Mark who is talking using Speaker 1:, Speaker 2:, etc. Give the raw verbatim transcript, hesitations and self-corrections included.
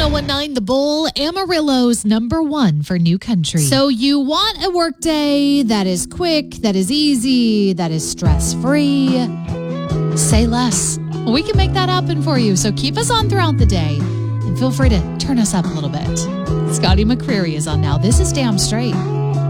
Speaker 1: oh one nine The Bull, Amarillo's number one for new country.
Speaker 2: So you want a workday that is quick, that is easy, that is stress-free. Say less. We can make that happen for you. So keep us on throughout the day and feel free to turn us up a little bit. Scotty McCreery is on now. This is Damn Straight.